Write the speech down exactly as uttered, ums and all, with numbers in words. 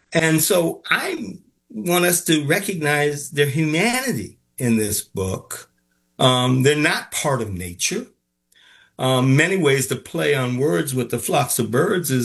And so I want us to recognize their humanity in this book. Um, they're not part of nature. Um, many ways to play on words with the flocks of birds is